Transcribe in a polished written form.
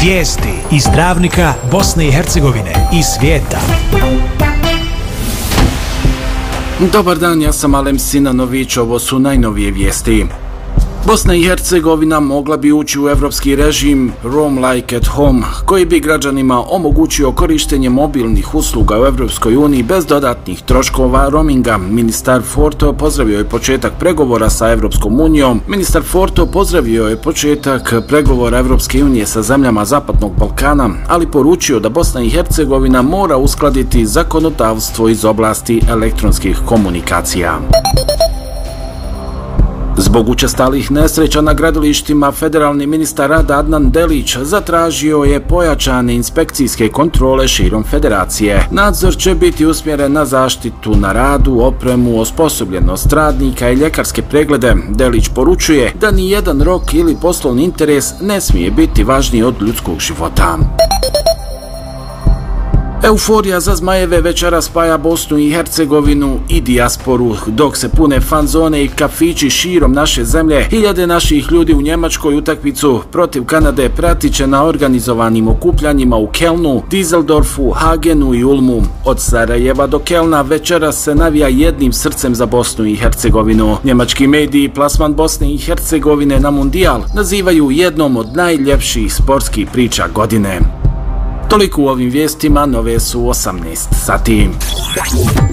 Vijesti iz Travnika, Bosne i Hercegovine i svijeta. Dobar dan, ja sam Alem Sinanović, ovo su najnovije vijesti. Bosna i Hercegovina mogla bi ući u evropski režim Roam like at home, koji bi građanima omogućio korištenje mobilnih usluga u Evropskoj uniji bez dodatnih troškova roaminga. Ministar Forto pozdravio je početak pregovora sa Evropskom unijom. Ministar Forto pozdravio je početak pregovora Evropske unije sa zemljama Zapadnog Balkana, ali poručio da Bosna i Hercegovina mora uskladiti zakonodavstvo iz oblasti elektronskih komunikacija. Zbog učestalih nesreća na gradilištima, federalni ministar rada Adnan Delić zatražio je pojačane inspekcijske kontrole širom federacije. Nadzor će biti usmjeren na zaštitu na radu, opremu, osposobljenost radnika i ljekarske preglede. Delić poručuje da ni jedan rok ili poslovni interes ne smije biti važniji od ljudskog života. Euforija za Zmajeve večera spaja Bosnu i Hercegovinu i dijasporu. Dok se pune fan zone i kafići širom naše zemlje, hiljade naših ljudi u Njemačkoj utakmicu protiv Kanade pratit će na organizovanim okupljanjima u Kelnu, Düsseldorfu, Hagenu i Ulmu. Od Sarajeva do Kelna večera se navija jednim srcem za Bosnu i Hercegovinu. Njemački mediji plasman Bosne i Hercegovine na mundijal nazivaju jednom od najljepših sportskih priča godine. Toliko u ovim vijestima, nove su 18 sati.